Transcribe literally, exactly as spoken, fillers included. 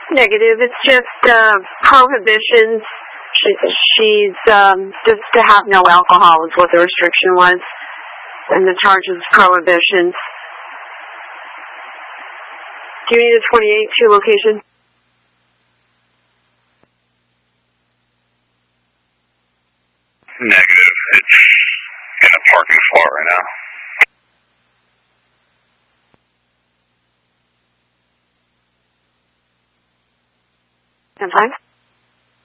Negative. It's just uh, prohibitions. She, she's um, just to have no alcohol is what the restriction was, and the charge is prohibitions. Do you need a twenty-eight two location? Negative. It's in a parking slot right now. ten five.